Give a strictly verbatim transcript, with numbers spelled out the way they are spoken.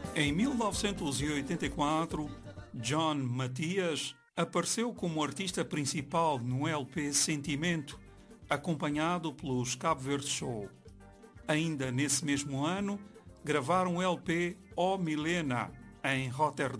Em mil novecentos e oitenta e quatro, John Matias apareceu como artista principal no L P Sentimento, acompanhado pelos Cabo Verde Show. Ainda nesse mesmo ano, gravaram o L P O Milena, em Roterdão.